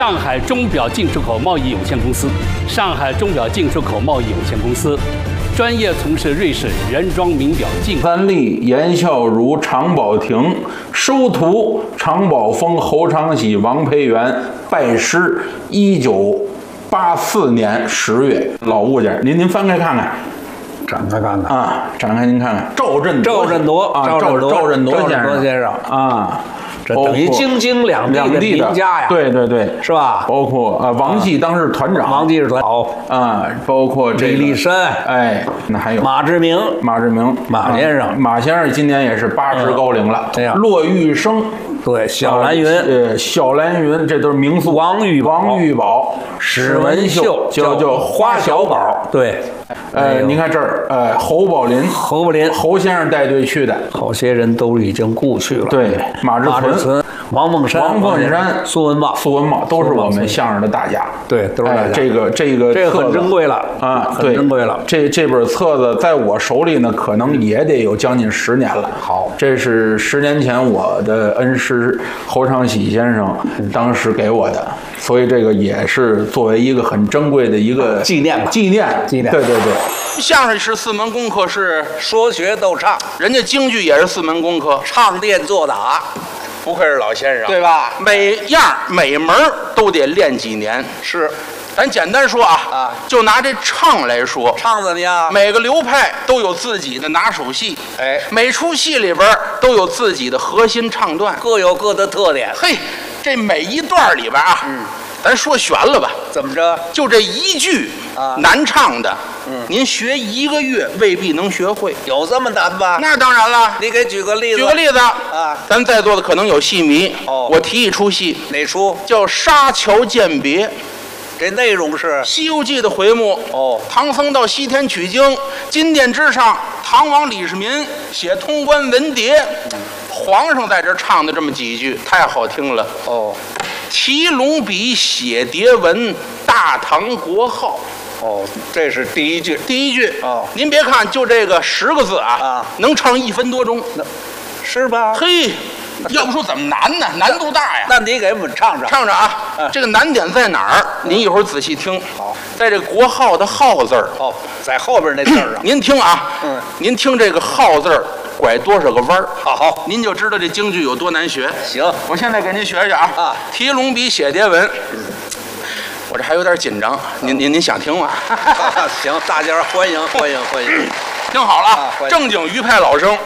上海钟表进出口贸易有限公司，上海钟表进出口贸易有限公司，专业从事瑞士原装名表进。 三立、严孝孺、常宝霆收徒常宝峰、侯长喜、王培元拜师。1984年10月，老物件，您翻开看看。 展开看看啊，展开您看看，赵振铎啊，赵振铎先生啊。 这等于京津两地的名家呀， 对对对， 是吧？ 包括王继当时团长， 王继是团长啊，包括这李立山， 哎，那还有马志明， 马先生，马先生今年也是80高龄了。 这样， 骆玉生， 对，小蓝云， 小蓝云，这都是名宿。 王玉宝，史文秀，叫花小宝， 对。 您看这儿，侯宝林，侯先生带队去的， 好些人都已经故去了。 对，马志存、 王凤山、苏文茂都是我们相声的大家。 对，都是大家。 这个很珍贵了啊， 很珍贵了。 这本册子在我手里呢，可能也得有将近10年了。 好， 这是10年前我的恩师侯长喜先生当时给我的，所以这个也是作为一个很珍贵的一个纪念。 对。 相声是4门功课，是说学逗唱， 人家京剧也是4门功课， 唱念做打。 不愧是老先生， 对吧？ 每样每门都得练几年。 是， 咱简单说啊，就拿这唱来说， 唱怎么样？ 每个流派都有自己的拿手戏， 哎， 每出戏里边都有自己的核心唱段， 各有各的特点。 嘿，这每一段里边啊，咱说悬了吧？ 怎么着？ 就这一句难唱的，您学1个月未必能学会， 有这么难吧？ 那当然了。 你给举个例子。 举个例子啊， 咱在座的可能有戏迷哦， 我提一出戏， 哪出？ 叫《沙桥饯别》。 这内容是 《西游记》的回目哦。 唐僧到西天取经，金殿之上，唐王李世民写通关文牒，皇上在这唱的这么几句，太好听了哦。 提龙笔写牒文，大唐国号。 哦，这是第一句。 第一句哦， 您别看就这个10个字啊，能唱1分多钟， 是吧？ 嘿，要不说怎么难呢？难度大呀。 那你给我们唱啊，这个难点在哪儿？您一会儿仔细听。 好， 在这国号的号字儿。 哦，在后边那字儿上。 您听啊，您听这个号字儿拐多少个弯儿？ 好， 您就知道这京剧有多难学。 行， 我现在给您学学啊。提龙笔写牒文。我这还有点紧张，您想听吗？ 行，大家欢迎。 听好了，正经余派老生。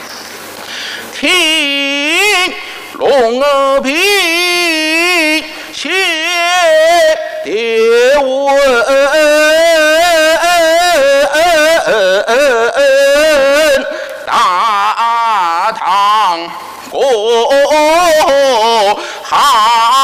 提龙笔写牒文，大唐国号。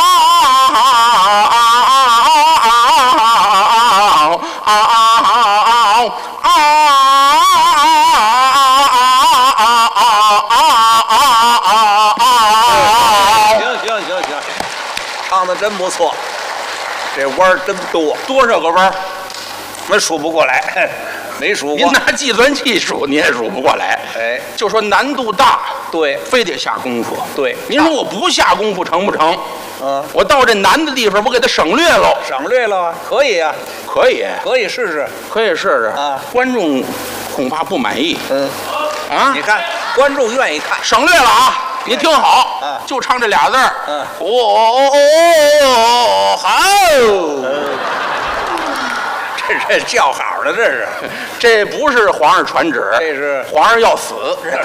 行，唱的真不错，这弯儿真多， 多少个弯儿？ 我数不过来，没数过。 您拿计算器数你也数不过来。 哎， 就说难度大， 对， 非得下功夫。 对， 您说我不下功夫成不成？我到这难的地方，我给它省略了。 省略了啊？可以啊， 可以试试， 可以试试啊。 观众恐怕不满意。 你看，观众愿意看。 省略了啊！你听好，就唱这俩字儿。好。 这叫好的， 这不是皇上传旨， 这是皇上要死。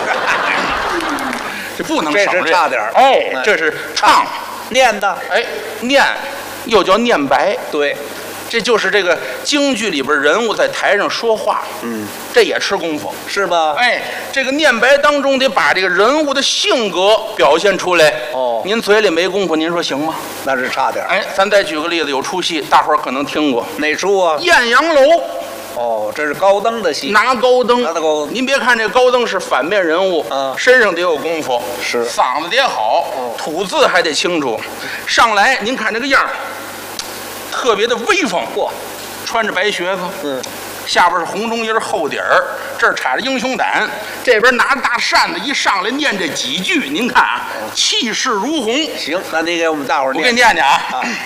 这不能省略， 这是差点儿。 哎，这是唱念的， 哎，念又叫念白。 对。 这就是这个京剧里边人物在台上说话，这也吃功夫， 是吧？ 哎，这个念白当中得把这个人物的性格表现出来。 哦， 您嘴里没功夫，您说行吗？ 那是差点。 哎，咱再举个例子，有出戏，大伙儿可能听过， 哪出啊？ 艳阳楼。 哦，这是高登的戏， 拿高登。 您别看这高登是反面人物，身上得有功夫， 是嗓子得好，吐字还得清楚。上来您看这个样儿。特别的威风，穿着白靴子， 下边是红中音厚底儿，这儿插着英雄胆，这边拿着大扇子，一上来念这几句，您看啊，气势如虹。 行，那你给我们大伙儿我给你念念啊。